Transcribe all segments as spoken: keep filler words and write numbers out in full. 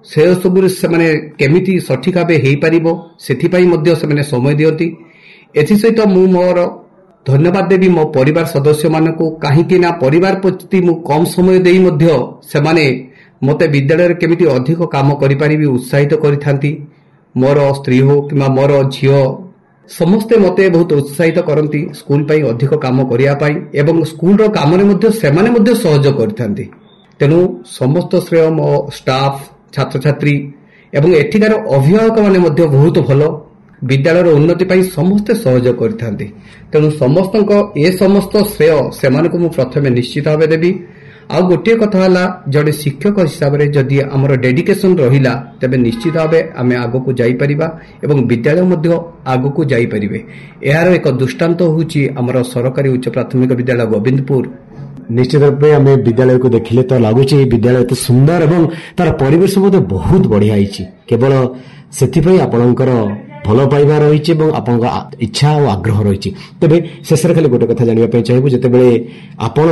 ସେ ସବୁରେ ସେମାନେ କେମିତି ସଠିକ ଭାବେ ହେଇପାରିବ ସେଥିପାଇଁ ମଧ୍ୟ ସେମାନେ ସମୟ ଦିଅନ୍ତି। ଏଥିସହିତ ମୁଁ ମୋର ଧନ୍ୟବାଦ ଦେବି ମୋ ପରିବାର ସଦସ୍ୟମାନଙ୍କୁ, କାହିଁକି ନା ପରିବାର ପ୍ରତି ମୁଁ କମ୍ ସମୟ ଦେଇ ମଧ୍ୟ ସେମାନେ ମୋତେ ବିଦ୍ୟାଳୟରେ କେମିତି ଅଧିକ କାମ କରିପାରିବି ଉତ୍ସାହିତ କରିଥାନ୍ତି। ମୋର ସ୍ତ୍ରୀ ହେଉ କିମ୍ବା ମୋର ଝିଅ ସମସ୍ତେ ମୋତେ ବହୁତ ଉତ୍ସାହିତ କରନ୍ତି ସ୍କୁଲ ପାଇଁ ଅଧିକ କାମ କରିବା ପାଇଁ ଏବଂ ସ୍କୁଲର କାମରେ ମଧ୍ୟ ସେମାନେ ମଧ୍ୟ ସହଯୋଗ କରିଥାନ୍ତି। ତେଣୁ ସମସ୍ତ ଶ୍ରେୟ ମୋ ଷ୍ଟାଫ, ଛାତ୍ରଛାତ୍ରୀ ଏବଂ ଏଠିକାର ଅଭିଭାବକ ମାନେ ମଧ୍ୟ ବହୁତ ଭଲ, ବିଦ୍ୟାଳୟର ଉନ୍ନତି ପାଇଁ ସମସ୍ତେ ସହଯୋଗ କରିଥାନ୍ତି। ତେଣୁ ସମସ୍ତଙ୍କ ଏ ସମସ୍ତ ଶ୍ରେୟ ସେମାନଙ୍କୁ ମୁଁ ପ୍ରଥମେ ନିଶ୍ଚିତ ଭାବେ ଦେବି। ଆଉ ଗୋଟିଏ କଥା ହେଲା, ଜଣେ ଶିକ୍ଷକ ହିସାବରେ ଯଦି ଆମର ଡେଡିକେସନ ରହିଲା ତେବେ ନିଶ୍ଚିତ ଭାବେ ଆମେ ଆଗକୁ ଯାଇପାରିବା ଏବଂ ବିଦ୍ୟାଳୟ ମଧ୍ୟ ଆଗକୁ ଯାଇପାରିବେ। ଏହାର ଏକ ଦୃଷ୍ଟାନ୍ତ ହେଉଛି ଆମର ସରକାରୀ ଉଚ୍ଚ ପ୍ରାଥମିକ ବିଦ୍ୟାଳୟ ଗୋବିନ୍ଦପୁର। ନିଶ୍ଚିତ ରୂପେ ଆମେ ବିଦ୍ୟାଳୟକୁ ଦେଖିଲେ ତ ଲାଗୁଛି ବିଦ୍ୟାଳୟ ଏତେ ସୁନ୍ଦର ଏବଂ ତାର ପରିବେଶ ମଧ୍ୟ ବହୁତ ବଢିଆ ହେଇଛି। କେବଳ ସେଥିପାଇଁ ଆପଣଙ୍କର ଭଲ ପାଇବା ରହିଛି ଏବଂ ଆପଣଙ୍କ ଇଚ୍ଛା ଓ ଆଗ୍ରହ ରହିଛି। ତେବେ ଶେଷରେ ଖାଲି ଗୋଟେ କଥା ଜାଣିବା ପାଇଁ ଚାହିଁବୁ, ଯେତେବେଳେ ଆପଣ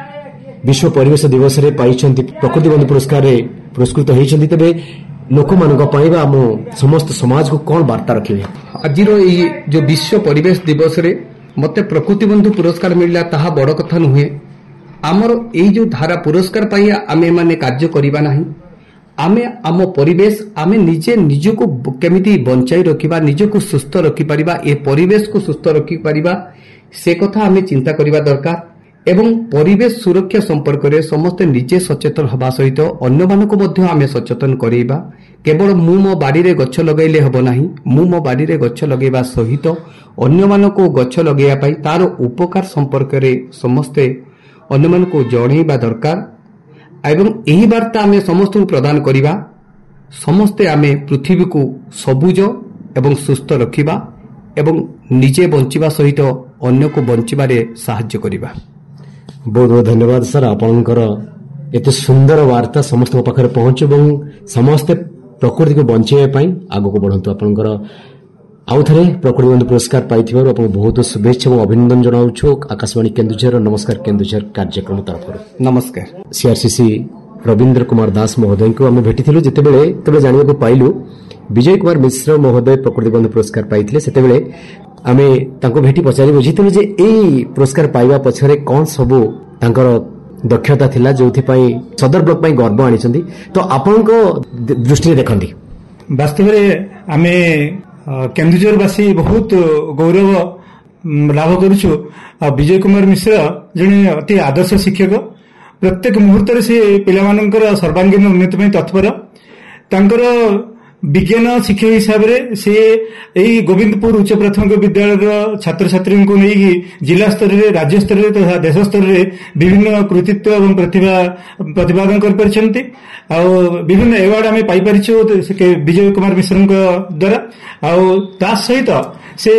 ବିଶ୍ୱ ପରିବେଶ ଦିବସରେ ପାଇଛନ୍ତି, ପ୍ରକୃତି ବନ୍ଧୁ ପୁରସ୍କାରରେ ପୁରସ୍କୃତ ହୋଇଛନ୍ତି, ତେବେ ଲୋକମାନଙ୍କ ପାଇଁ ବା ଆମ ସମସ୍ତ ସମାଜକୁ କ'ଣ ବାର୍ତ୍ତା ରଖିବେ? ଆଜିର ଏଇ ଯୋଉ ବିଶ୍ୱ ପରିବେଶ ଦିବସରେ ମୋତେ ପ୍ରକୃତି ବନ୍ଧୁ ପୁରସ୍କାର ମିଳିଲା ତାହା ବଡ଼ କଥା ନୁହେଁ। ଆମର ଏଇ ଯୋଉ ଧାରା ପୁରସ୍କାର ପାଇଁ ଆମେ ମାନେ କାର୍ଯ୍ୟ କରିବା ନାହିଁ, ଆମେ ଆମ ପରିବେଶ ଆମେ ନିଜେ ନିଜକୁ କେମିତି ବଞ୍ଚାଇ ରଖିବା, ନିଜକୁ ସୁସ୍ଥ ରଖିପାରିବା, ଏ ପରିବେଶକୁ ସୁସ୍ଥ ରଖିପାରିବା ସେ କଥା ଆମେ ଚିନ୍ତା କରିବା ଦରକାର ଏବଂ ପରିବେଶ ସୁରକ୍ଷା ସମ୍ପର୍କରେ ସମସ୍ତେ ନିଜେ ସଚେତନ ହେବା ସହିତ ଅନ୍ୟମାନଙ୍କୁ ମଧ୍ୟ ଆମେ ସଚେତନ କରାଇବା। କେବଳ ମୁଁ ମୋ ବାଡ଼ିରେ ଗଛ ଲଗାଇଲେ ହେବ ନାହିଁ, ମୁଁ ମୋ ବାଡ଼ିରେ ଗଛ ଲଗାଇବା ସହିତ ଅନ୍ୟମାନଙ୍କୁ ଗଛ ଲଗାଇବା ପାଇଁ ତାର ଉପକାର ସମ୍ପର୍କରେ ସମସ୍ତେ ଅନ୍ୟମାନଙ୍କୁ ଜଣାଇବା ଦରକାର ଏବଂ ଏହି ବାର୍ତ୍ତା ଆମେ ସମସ୍ତଙ୍କୁ ପ୍ରଦାନ କରିବା। ସମସ୍ତେ ଆମେ ପୃଥିବୀକୁ ସବୁଜ ଏବଂ ସୁସ୍ଥ ରଖିବା ଏବଂ ନିଜେ ବଞ୍ଚିବା ସହିତ ଅନ୍ୟକୁ ବଞ୍ଚିବାରେ ସାହାଯ୍ୟ କରିବା। ବହୁତ ବହୁତ ଧନ୍ୟବାଦ ସାର୍, ଆପଣଙ୍କର ଏତେ ସୁନ୍ଦର ବାର୍ତ୍ତା ସମସ୍ତଙ୍କ ପାଖରେ ପହଞ୍ଚୁ ଏବଂ ସମସ୍ତେ ପ୍ରକୃତିକୁ ବଞ୍ଚାଇବା ପାଇଁ ଆଗକୁ ବଢ଼ନ୍ତୁ। ଆପଣଙ୍କର ଆଉ ଥରେ ପ୍ରକୃତି ବନ୍ଧୁ ପୁରସ୍କାର ପାଇଥିବାରୁ ଆପଣଙ୍କୁ ବହୁତ ଶୁଭେଚ୍ଛା ଏବଂ ଅଭିନନ୍ଦନ ଜଣାଉଛୁ ଆକାଶବାଣୀ କେନ୍ଦୁଝର ନମସ୍କାର କେନ୍ଦୁଝର କାର୍ଯ୍ୟକ୍ରମ ତରଫରୁ। ନମସ୍କାର। ସିଆରସିସି ରବୀନ୍ଦ୍ର କୁମାର ଦାସ ମହୋଦୟଙ୍କୁ ଆମେ ଭେଟିଥିଲୁ। ଯେତେବେଳେ ତେବେ ଜାଣିବାକୁ ପାଇଲୁ ବିଜୟ କୁମାର ମିଶ୍ର ମହୋଦୟ ପ୍ରକୃତି ବନ୍ଧୁ ପୁରସ୍କାର ପାଇଥିଲେ, ସେତେବେଳେ ଆମେ ତାଙ୍କୁ ଭେଟି ପଚାରି ବୁଝିଥିଲୁ ଯେ ଏଇ ପୁରସ୍କାର ପାଇବା ପଛରେ କ'ଣ ସବୁ ତାଙ୍କର ଦକ୍ଷତା ଥିଲା ଯୋଉଥିପାଇଁ ସଦର ବ୍ଲକ ପାଇଁ ଗର୍ବ ଆଣିଛନ୍ତି। ତ ଆପଣଙ୍କ ଦୃଷ୍ଟିରେ ଦେଖନ୍ତି, ବାସ୍ତବରେ ଆମେ କେନ୍ଦୁଝରବାସୀ ବହୁତ ଗୌରବ ଲାଭ କରୁଛୁ। ଆଉ ବିଜୟ କୁମାର ମିଶ୍ର ଜଣେ ଅତି ଆଦର୍ଶ ଶିକ୍ଷକ, ପ୍ରତ୍ୟେକ ମୁହୂର୍ତ୍ତରେ ସେ ପିଲାମାନଙ୍କର ସର୍ବାଙ୍ଗୀନ ଉନ୍ନତି ପାଇଁ ତତ୍ପର। ତାଙ୍କର ବିଜ୍ଞାନ ଶିକ୍ଷକ ହିସାବରେ ସେ ଏଇ ଗୋବିନ୍ଦପୁର ଉଚ୍ଚ ପ୍ରାଥମିକ ବିଦ୍ୟାଳୟର ଛାତ୍ରଛାତ୍ରୀଙ୍କୁ ନେଇକି ଜିଲ୍ଲା ସ୍ତରରେ, ରାଜ୍ୟ ସ୍ତରରେ ତଥା ଦେଶ ସ୍ତରରେ ବିଭିନ୍ନ କୃତିତ୍ୱ ଏବଂ ପ୍ରତିଭା ପ୍ରତିପାଦନ କରିପାରିଛନ୍ତି। ଆଉ ବିଭିନ୍ନ ଆୱାର୍ଡ ଆମେ ପାଇପାରିଛୁ ବିଜୟ କୁମାର ମିଶ୍ରଙ୍କ ଦ୍ୱାରା। ଆଉ ତା ସହିତ ସେ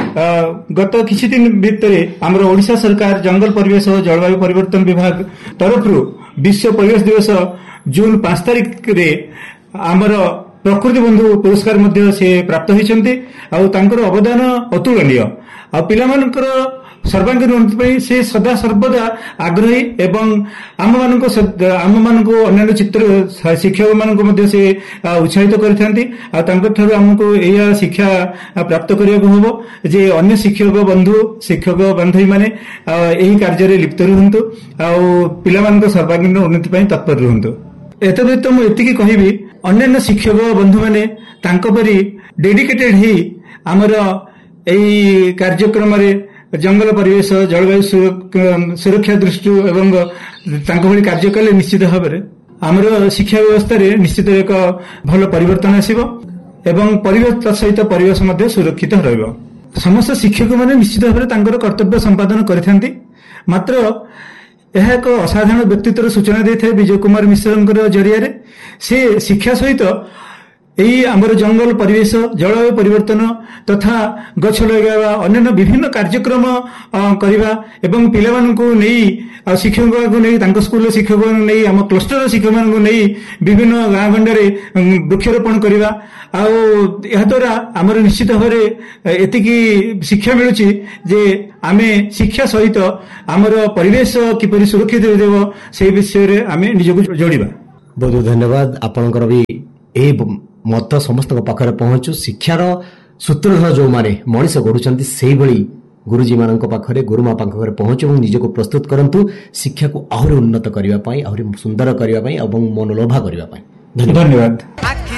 ଗତ କିଛି ଦିନ ଭିତରେ ଆମର ଓଡ଼ିଶା ସରକାର ଜଙ୍ଗଲ ପରିବେଶ ଓ ଜଳବାୟୁ ପରିବର୍ତ୍ତନ ବିଭାଗ ତରଫରୁ ବିଶ୍ୱ ପରିବେଶ ଦିବସ ଜୁନ ପାଞ୍ଚ ତାରିଖରେ ଆମର ପ୍ରକୃତି ବନ୍ଧୁ ପୁରସ୍କାର ମଧ୍ୟ ସେ ପ୍ରାପ୍ତ ହୋଇଛନ୍ତି। ଆଉ ତାଙ୍କର ଅବଦାନ ଅତୁଳନୀୟ। ଆଉ ପିଲାମାନଙ୍କର ସର୍ବାଙ୍ଗୀନ ଉନ୍ନତି ପାଇଁ ସେ ସଦା ସର୍ବଦା ଆଗ୍ରହୀ ଏବଂ ଆମମାନଙ୍କୁ ଆମମାନଙ୍କୁ ଅନ୍ୟାନ୍ୟ ଚିତ୍ର ଶିକ୍ଷକମାନଙ୍କୁ ମଧ୍ୟ ସେ ଉତ୍ସାହିତ କରିଥାନ୍ତି। ଆଉ ତାଙ୍କଠାରୁ ଆମକୁ ଏହା ଶିକ୍ଷା ପ୍ରାପ୍ତ କରିବାକୁ ହେବ ଯେ ଅନ୍ୟ ଶିକ୍ଷକ ବନ୍ଧୁ ଶିକ୍ଷକ ବାନ୍ଧବୀମାନେ ଏହି କାର୍ଯ୍ୟରେ ଲିପ୍ତ ରୁହନ୍ତୁ ଆଉ ପିଲାମାନଙ୍କ ସର୍ବାଙ୍ଗୀନ ଉନ୍ନତି ପାଇଁ ତତ୍ପର ରୁହନ୍ତୁ। ଏତବ୍ୟତୀତ ମୁଁ ଏତିକି କହିବି, ଅନ୍ୟାନ୍ୟ ଶିକ୍ଷକ ବନ୍ଧୁମାନେ ତାଙ୍କ ପରି ଡେଡିକେଟେଡ ହେଇ ଆମର ଏହି କାର୍ଯ୍ୟକ୍ରମରେ ଜଙ୍ଗଲ ପରିବେଶ ଜଳବାୟୁ ସୁରକ୍ଷା ଦୃଷ୍ଟିରୁ ଏବଂ ତାଙ୍କ ଭଳି କାର୍ଯ୍ୟ କଲେ ନିଶ୍ଚିତ ଭାବରେ ଆମର ଶିକ୍ଷା ବ୍ୟବସ୍ଥାରେ ନିଶ୍ଚିତ ଏକ ଭଲ ପରିବର୍ତ୍ତନ ଆସିବ ଏବଂ ପରିବେଶ ସହିତ ପରିବେଶ ମଧ୍ୟ ସୁରକ୍ଷିତ ରହିବ। ସମସ୍ତ ଶିକ୍ଷକମାନେ ନିଶ୍ଚିତ ଭାବରେ ତାଙ୍କର କର୍ତ୍ତବ୍ୟ ସମ୍ପାଦନ କରିଥାନ୍ତି, ମାତ୍ର ଏହା ଏକ ଅସାଧାରଣ ବ୍ୟକ୍ତିତ୍ୱର ସୂଚନା ଦେଇଥାଏ ବିଜୟ କୁମାର ମିଶ୍ରଙ୍କର ଜରିଆରେ। ସେ ଶିକ୍ଷା ସହିତ ଏହି ଆମର ଜଙ୍ଗଲ ପରିବେଶ ଜଳବାୟୁ ପରିବର୍ତ୍ତନ ତଥା ଗଛ ଲଗାଇବା ଅନ୍ୟାନ୍ୟ ବିଭିନ୍ନ କାର୍ଯ୍ୟକ୍ରମ କରିବା ଏବଂ ପିଲାମାନଙ୍କୁ ନେଇ ଆଉ ଶିକ୍ଷକଙ୍କୁ ନେଇ ତାଙ୍କ ସ୍କୁଲର ଶିକ୍ଷକମାନଙ୍କୁ ନେଇ ଆମ କ୍ଲଷ୍ଟରର ଶିକ୍ଷକମାନଙ୍କୁ ନେଇ ବିଭିନ୍ନ ଗାଁ ଗଣ୍ଡାରେ ବୃକ୍ଷରୋପଣ କରିବା। ଆଉ ଏହାଦ୍ୱାରା ଆମର ନିଶ୍ଚିତ ଭାବରେ ଏତିକି ଶିକ୍ଷା ମିଳୁଛି ଯେ ଆମେ ଶିକ୍ଷା ସହିତ ଆମର ପରିବେଶ କିପରି ସୁରକ୍ଷିତ ରହିବ ସେହି ବିଷୟରେ ଆମେ ନିଜକୁ ଯୋଡ଼ିବା। ବହୁତ ଧନ୍ୟବାଦ। ଆପଣଙ୍କର ବି ଏହି ମତ ସମସ୍ତଙ୍କ ପାଖରେ ପହଞ୍ଚୁ। ଶିକ୍ଷାର ସୂତ୍ରଧର ଯେଉଁମାନେ ମଣିଷ ଗଢୁଛନ୍ତି ସେଇଭଳି ଗୁରୁଜୀମାନଙ୍କ ପାଖରେ ଗୁରୁମା ପାଖରେ ପହଞ୍ଚୁ ଏବଂ ନିଜକୁ ପ୍ରସ୍ତୁତ କରନ୍ତୁ ଶିକ୍ଷାକୁ ଆହୁରି ଉନ୍ନତ କରିବା ପାଇଁ, ଆହୁରି ସୁନ୍ଦର କରିବା ପାଇଁ ଏବଂ ମନଲୋଭା କରିବା ପାଇଁ। ଧନ୍ୟବାଦ।